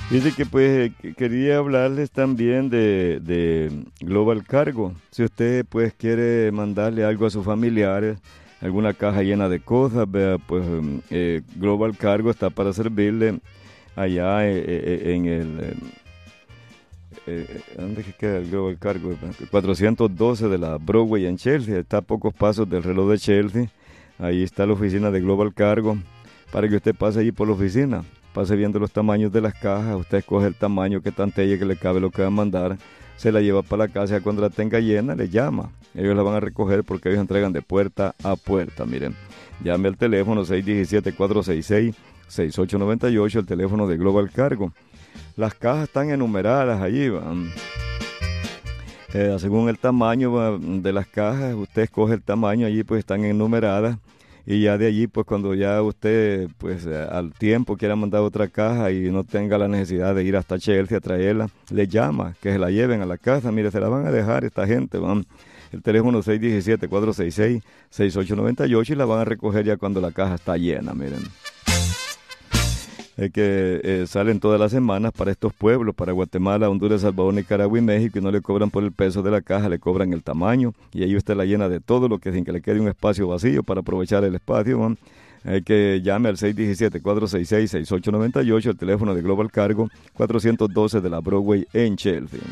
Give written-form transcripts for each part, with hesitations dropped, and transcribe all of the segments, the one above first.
Dice que pues quería hablarles también de Global Cargo. Si usted pues quiere mandarle algo a sus familiares, alguna caja llena de cosas, vea, pues Global Cargo está para servirle allá en el... ¿dónde es que queda el Global Cargo? 412 de la Broadway en Chelsea. Está a pocos pasos del reloj de Chelsea. Ahí está la oficina de Global Cargo para que usted pase allí por la oficina. Pase viendo los tamaños de las cajas, usted escoge el tamaño que tantelle que le cabe lo que va a mandar, se la lleva para la casa y cuando la tenga llena le llama. Ellos la van a recoger porque ellos entregan de puerta a puerta. Miren, llame al teléfono 617-466-6898, el teléfono de Global Cargo. Las cajas están enumeradas allí, van. Según el tamaño de las cajas, usted escoge el tamaño, allí pues están enumeradas. Y ya de allí, pues cuando ya usted, pues al tiempo quiera mandar otra caja y no tenga la necesidad de ir hasta Chelsea a traerla, le llama, que se la lleven a la casa. Mire, se la van a dejar esta gente, van. El teléfono 617-466-6898 y la van a recoger ya cuando la caja está llena, miren. Es que salen todas las semanas para estos pueblos, para Guatemala, Honduras, Salvador, Nicaragua y México, y no le cobran por el peso de la caja, le cobran el tamaño, y ahí usted la llena de todo lo que sin que le quede un espacio vacío para aprovechar el espacio, ¿no? Hay que llame al 617-466-6898, el teléfono de Global Cargo, 412 de la Broadway en Chelsea.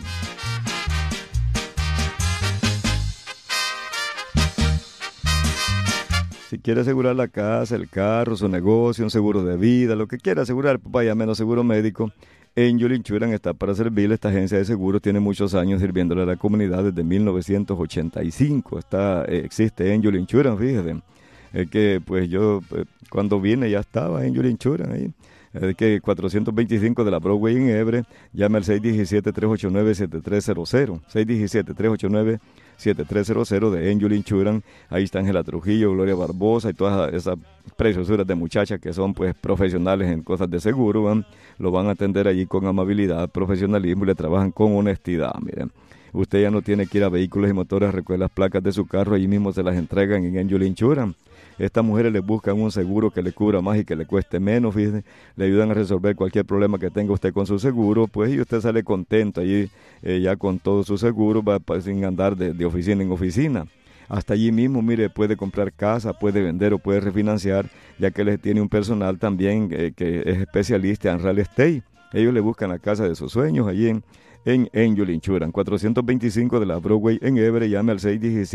Si quiere asegurar la casa, el carro, su negocio, un seguro de vida, lo que quiera asegurar, vaya menos seguro médico, Angel Insurance está para servirle. Esta agencia de seguros tiene muchos años sirviéndole a la comunidad desde 1985. Existe Angel Insurance, fíjese. Es que pues yo cuando vine ya estaba Angel Insurance ahí. Es que 425 de la Broadway en Hebre, llame al 617-389-7300, 617-389-7300 de Angel Insurance. Ahí está Ángela Trujillo, Gloria Barbosa y todas esas preciosuras de muchachas que son pues profesionales en cosas de seguro, ¿van? Lo van a atender allí con amabilidad, profesionalismo y le trabajan con honestidad, miren. Usted ya no tiene que ir a Vehículos y Motores a recoger las placas de su carro, allí mismo se las entregan en Angel Insurance. Estas mujeres les buscan un seguro que le cubra más y que le cueste menos, fíjese. Le ayudan a resolver cualquier problema que tenga usted con su seguro, pues, y usted sale contento allí ya con todo su seguro, va sin andar de oficina en oficina. Hasta allí mismo, mire, puede comprar casa, puede vender o puede refinanciar, ya que les tiene un personal también que es especialista en real estate. Ellos le buscan la casa de sus sueños allí en Angel Insurance, 425 de la Broadway en Hebre. Llame al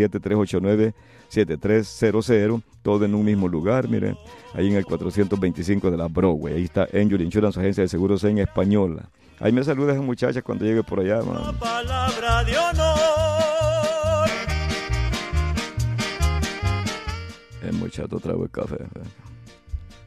617-389-7300, todo en un mismo lugar, mire, ahí en el 425 de la Broadway. Ahí está Angel Insurance, su agencia de seguros en español. Ahí me saluda esa muchacha cuando llegue por allá, man. Palabra de honor. El muchacho trae el café.